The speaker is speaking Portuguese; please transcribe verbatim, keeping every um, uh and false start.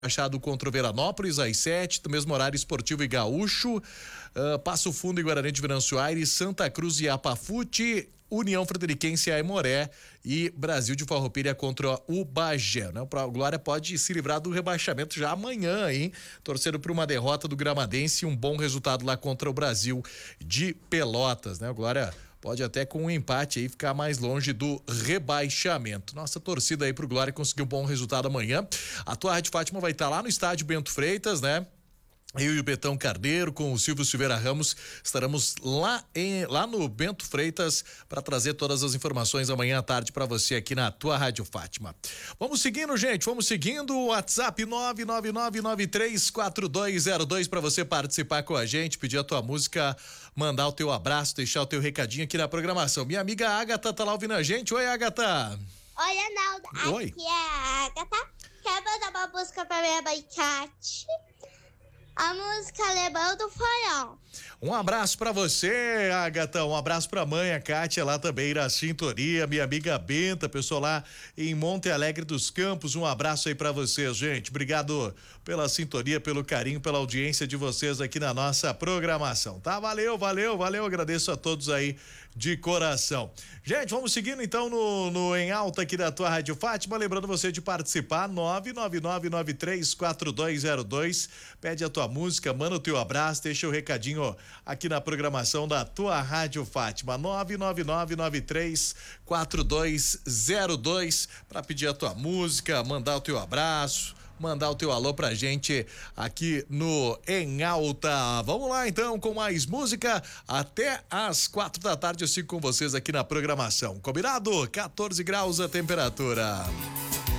Machado contra o Veranópolis, às sete, do mesmo horário Esportivo e Gaúcho, uh, Passo Fundo e Guarani de Venâncio Aires, Santa Cruz e Apafute, União Frederiquense e Aimoré e Brasil de Farroupilha contra o Bagé, né? O Glória pode se livrar do rebaixamento já amanhã, hein? Torcendo por uma derrota do Gramadense e um bom resultado lá contra o Brasil de Pelotas, né? O Glória pode até com um empate aí ficar mais longe do rebaixamento. Nossa torcida aí pro Glória conseguir um bom resultado amanhã. A tua Rádio Fátima vai estar lá no estádio Bento Freitas, né? Eu e o Betão Carneiro com o Silvio Silveira Ramos estaremos lá em lá no Bento Freitas para trazer todas as informações amanhã à tarde para você aqui na tua Rádio Fátima. Vamos seguindo, gente, vamos seguindo o WhatsApp nove nove nove nove três quatro dois zero dois para você participar com a gente, pedir a tua música, mandar o teu abraço, deixar o teu recadinho aqui na programação. Minha amiga Agatha tá lá ouvindo a gente. Oi, Agatha. Oi, Arnaldo. Oi. Aqui é a Agatha. Quero mandar uma música pra minha mãe, Kate. A música Alemão do Forró. Um abraço pra você, Agatha, um abraço pra mãe, a Kátia, lá também na sintonia, minha amiga Benta, pessoal lá em Monte Alegre dos Campos, um abraço aí pra vocês, gente, obrigado pela sintonia, pelo carinho, pela audiência de vocês aqui na nossa programação, tá? Valeu, valeu, valeu, agradeço a todos aí de coração. Gente, vamos seguindo então no, no Em Alta aqui da tua Rádio Fátima, lembrando você de participar, nove nove nove nove três quatro dois zero dois, pede a tua música, manda o teu abraço, deixa o recadinho aqui na programação da tua Rádio Fátima, nove nove nove nove três quatro dois zero dois, para pedir a tua música, mandar o teu abraço, mandar o teu alô pra gente aqui no Em Alta. Vamos lá então com mais música até às quatro da tarde eu sigo com vocês aqui na programação. Combinado? quatorze graus a temperatura.